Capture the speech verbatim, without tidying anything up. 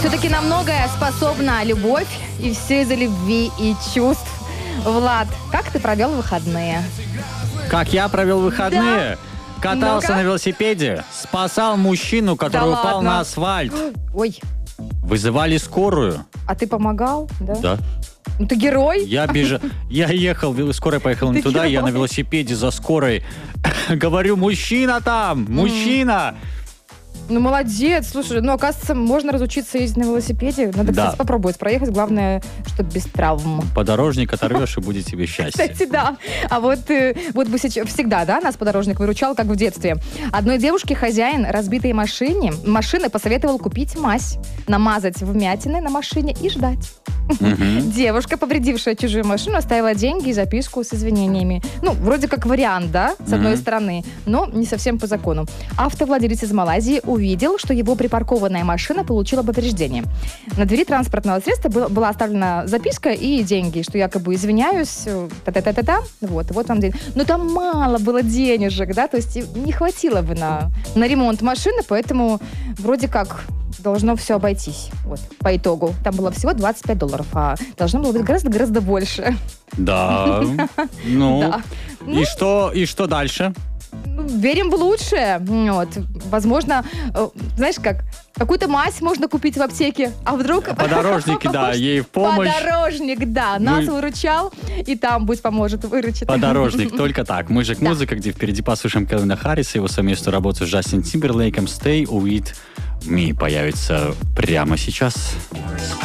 Все-таки на многое способна любовь, и все из-за любви и чувств. Влад, как ты провел выходные? Как я провел выходные? Да? Катался Ну-ка. на велосипеде, спасал мужчину, который Да упал ладно? на асфальт. Ой, Вызывали скорую. а ты помогал, да? Да. Ну ты герой. Я бежал, я ехал, вел- скорая поехала не Ты туда, я на герой. велосипеде за скорой. Говорю, мужчина там, мужчина. Ну молодец. Слушай, ну оказывается, можно разучиться ездить на велосипеде. Надо, Да. кстати, попробовать проехать. Главное, чтобы без травм. Подорожник оторвешь, и будет тебе счастье. Кстати, да. А вот, э, вот бы сейчас, всегда, да, нас подорожник выручал, как в детстве. Одной девушке хозяин разбитой машине, машины посоветовал купить мазь, намазать вмятины на машине и ждать. Мгм. Девушка, повредившая чужую машину, оставила деньги и записку с извинениями. Ну, вроде как вариант, да, с одной Мгм. стороны, но не совсем по закону. Автовладелец из Малайзии увидел, что его припаркованная машина получила повреждение. На двери транспортного средства был- была оставлена записка и деньги, что якобы извиняюсь, э, та-та-та-та-та, вот, вот вам деньги. Но там мало было денежек, да, то есть и не хватило бы на, на ремонт машины, поэтому вроде как должно все обойтись, вот, по итогу. Там было всего двадцать пять долларов, а должно было быть гораздо-гораздо больше. Да. Ну, Да. и что, и что дальше? Ну, верим в лучшее. Вот. Возможно, э, знаешь как, какую-то мазь можно купить в аптеке, а вдруг... Подорожники, да, ей в помощь. Подорожник, да, нас Мы- выручал, и там пусть поможет, выручит. Подорожник, только так. Мы же к Да. музыке, где впереди послушаем Кэлвина Харриса, его совместную работу с Джастин Тимберлейком «Stay With Me» появится прямо сейчас.